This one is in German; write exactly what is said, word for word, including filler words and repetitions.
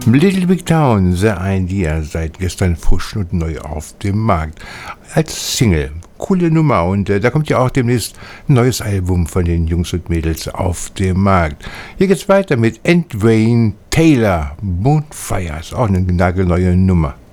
Little Big Town, The Idea, seit gestern frisch und neu auf dem Markt. Als Single. Coole Nummer und äh, da kommt ja auch demnächst ein neues Album von den Jungs und Mädels auf dem Markt. Hier geht's weiter mit End Wayne Taylor, Bonfire, ist auch eine nagelneue Nummer.